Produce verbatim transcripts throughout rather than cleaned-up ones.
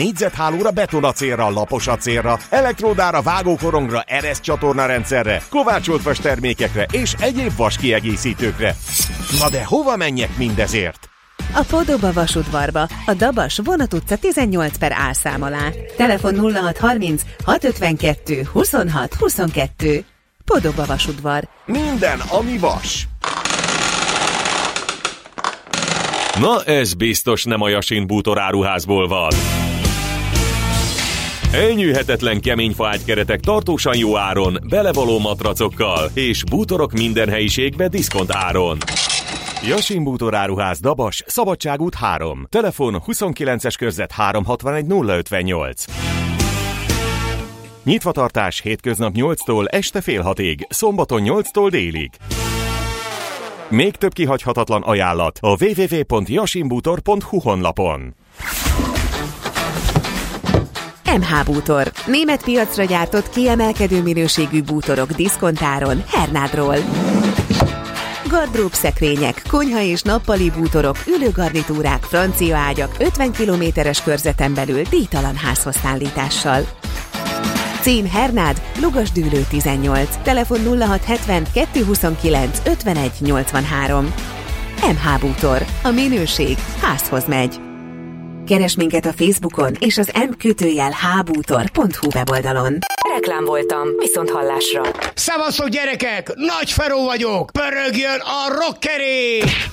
Négyzethálóra betonacélra, laposacélra, elektródára, vágókorongra, ereszcsatorna rendszerre, kovácsolt vas termékekre és egyéb vas kiegészítőkre. Na de hova menjek mindezért? A Podoba vasudvarba, a Dabas Vonat utca tizennyolc per A szám alá. Telefon nulla hat harminc hat ötvenkettő huszonhat huszonkettő. Podoba vasudvar. Minden, ami vas. Na ez biztos nem a Jasin bútoráruházból van. Elnyűhetetlen kemény faágykeretek tartósan jó áron, belevaló matracokkal és bútorok minden helyiségbe diszkont áron. Jasin bútoráruház Dabas, Szabadságút három. Telefon huszonkilences körzet háromszázhatvanegy nulla ötvennyolc. Nyitvatartás hétköznap nyolctól este fél hatig, szombaton nyolctól délig. Még több kihagyhatatlan ajánlat a double-u double-u double-u pont jasinbútor pont hu honlapon. em há Bútor. Német piacra gyártott kiemelkedő minőségű bútorok diszkontáron Hernádról. Gardrób szekrények, konyha és nappali bútorok, ülőgarnitúrák, francia ágyak ötven kilométeres körzeten belül díjtalan házhozszállítással. Cím Hernád, Lugasdűlő tizennyolc, telefon nulla hat hetven kettő huszonkilenc ötvenegy nyolcvanhárom. em há Bútor. A minőség házhoz megy. Keres minket a Facebookon és az m kötőjel hbútor pont hu weboldalon. Reklám voltam, viszont hallásra. Szevasztok gyerekek, Nagy Feró vagyok, pörögjön a rockerék!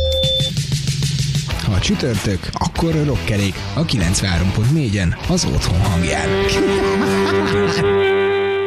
Ha csütörtök, akkor rockerék a kilencvenhárom pont négyen az otthon hangján.